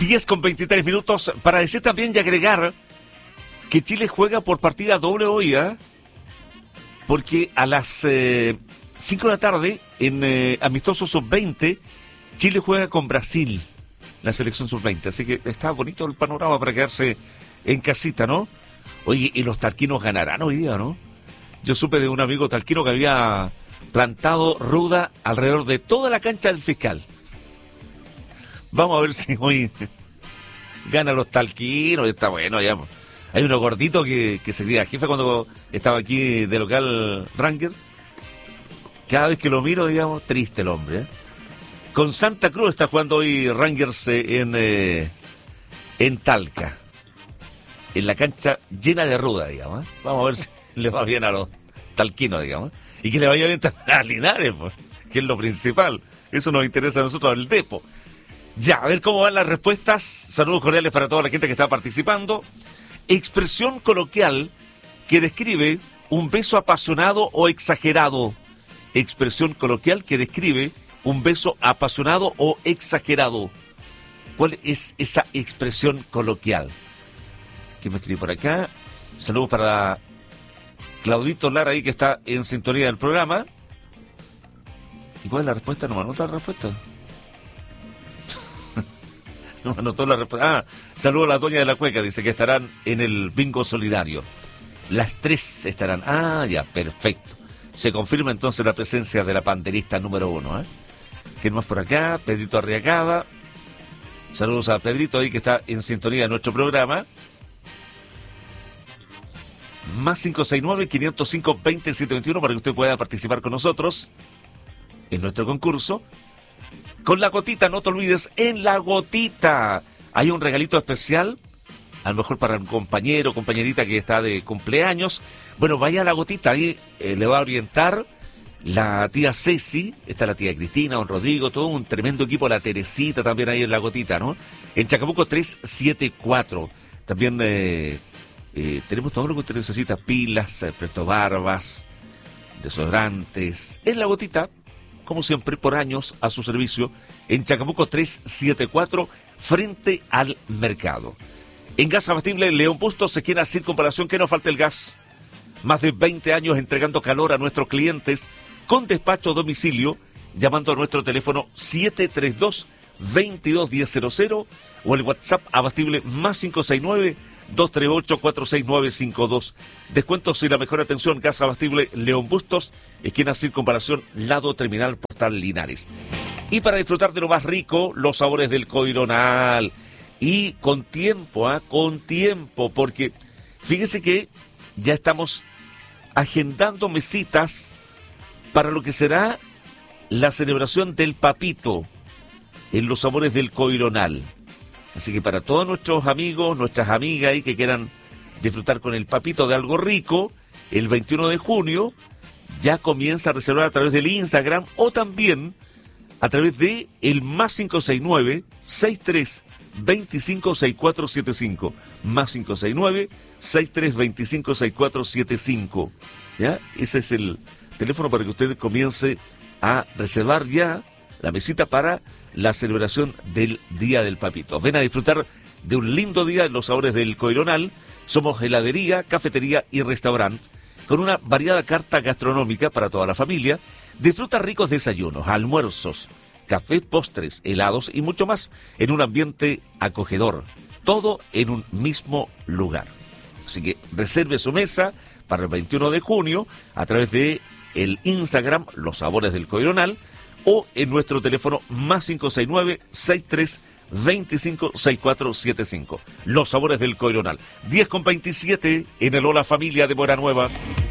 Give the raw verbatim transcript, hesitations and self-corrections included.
diez con veintitrés minutos para decir también y agregar que Chile juega por partida doble hoy, ¿eh? Porque a las eh, cinco de la tarde en eh, amistoso sub veinte Chile juega con Brasil, la selección sub veinte, así que está bonito el panorama para quedarse en casita, ¿no? Oye, y los talquinos ganarán hoy día, ¿no? Yo supe de un amigo talquino que había plantado ruda alrededor de toda la cancha del Fiscal. Vamos a ver si hoy ganan los talquinos, está bueno ya. Hay uno gordito que, que se creía jefe cuando estaba aquí de local Ranger. Cada vez que lo miro, digamos, triste el hombre, ¿eh? Con Santa Cruz está jugando hoy Rangers en, eh, en Talca. En la cancha llena de ruda, digamos, ¿eh? Vamos a ver si le va bien a los talquinos, digamos. Y que le vaya bien a Linares, pues, que es lo principal. Eso nos interesa a nosotros, el Depo. Ya, a ver cómo van las respuestas. Saludos cordiales para toda la gente que está participando. Expresión coloquial que describe un beso apasionado o exagerado. Expresión coloquial que describe un beso apasionado o exagerado. ¿Cuál es esa expresión coloquial? ¿Quién me escribe por acá? Saludos para Claudito Lara ahí que está en sintonía del programa. ¿Y cuál es la respuesta? ¿No me anota la respuesta? No me anotó la respuesta. Ah, saludos a la doña de la cueca, dice que estarán en el bingo solidario. Las tres estarán. Ah, ya, perfecto. Se confirma entonces la presencia de la panderista número uno, ¿eh? ¿Quién más por acá? Pedrito Arriagada. Saludos a Pedrito ahí que está en sintonía de nuestro programa. Más cinco seis nueve, quinientos cinco, veintisiete veintiuno para que usted pueda participar con nosotros en nuestro concurso. Con la gotita, no te olvides, en la gotita hay un regalito especial, a lo mejor para un compañero o compañerita que está de cumpleaños. Bueno, vaya a la gotita, ahí eh, le va a orientar la tía Ceci, está la tía Cristina, don Rodrigo, todo un tremendo equipo, la Teresita también ahí en la gotita, ¿no? En Chacabuco trescientos setenta y cuatro, también eh, eh, tenemos todo lo que usted necesita, pilas, eh, prestobarbas, desodorantes, en la gotita. Como siempre, por años a su servicio, en Chacabuco trescientos setenta y cuatro, frente al mercado. En Gas Abastible León Bustos, esquina Circunvalación, que no falte el gas. Más de veinte años entregando calor a nuestros clientes con despacho a domicilio, llamando a nuestro teléfono siete tres dos, veintidós diez cero cero o el WhatsApp Abastible más cinco seis nueve, dos tres ocho, cuatro seis nueve cinco dos. Descuentos y la mejor atención, Gas Abastible León Bustos, esquina Circunvalación, lado terminal Portal Linares. Y para disfrutar de lo más rico, los sabores del Coironal. Y con tiempo, ¿ah? ¿eh? Con tiempo, porque fíjese que ya estamos agendando mesitas para lo que será la celebración del Papito en los sabores del Coironal. Así que para todos nuestros amigos, nuestras amigas ahí que quieran disfrutar con el Papito de algo rico, el veintiuno de junio ya comienza a reservar a través del Instagram o también a través de el más cinco seis nueve, sesenta y tres, veinticinco, sesenta y cuatro setenta y cinco, más cinco seis nueve, sesenta y tres, veinticinco, sesenta y cuatro setenta y cinco. ¿Ya? Ese es el teléfono para que usted comience a reservar ya la mesita para la celebración del Día del Papito. Ven a disfrutar de un lindo día en los sabores del Coironal. Somos heladería, cafetería y restaurante con una variada carta gastronómica para toda la familia. Disfruta ricos desayunos, almuerzos, café, postres, helados y mucho más en un ambiente acogedor. Todo en un mismo lugar. Así que reserve su mesa para el veintiuno de junio a través de el Instagram Los Sabores del Coironal o en nuestro teléfono más cinco seis nueve, sesenta y tres, veinticinco, sesenta y cuatro setenta y cinco. Los Sabores del Coironal. diez con veintisiete en el Hola Familia de Buena Nueva.